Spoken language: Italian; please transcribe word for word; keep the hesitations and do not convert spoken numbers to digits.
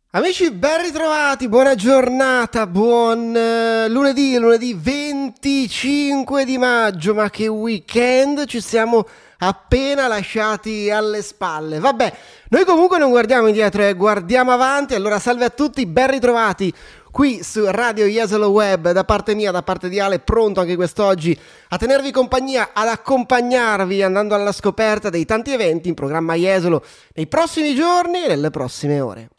Amici, ben ritrovati, buona giornata, buon eh, lunedì, lunedì venticinque di maggio, ma che weekend, ci siamo appena lasciati alle spalle. Vabbè, noi comunque non guardiamo indietro, eh, guardiamo avanti. Allora salve a tutti, ben ritrovati qui su Radio Jesolo Web, da parte mia, da parte di Ale, pronto anche quest'oggi a tenervi compagnia, ad accompagnarvi andando alla scoperta dei tanti eventi in programma Jesolo nei prossimi giorni e nelle prossime ore.